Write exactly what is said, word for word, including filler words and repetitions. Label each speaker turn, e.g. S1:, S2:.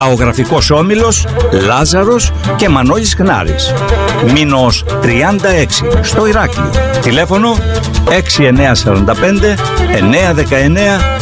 S1: Ο Γραφικός Όμιλος, Λάζαρος και Μανώλης Κνάρης. Μήνος τριάντα έξι στο Ηράκλειο. Τηλέφωνο έξι εννιά τέσσερα πέντε εννιά ένα εννιά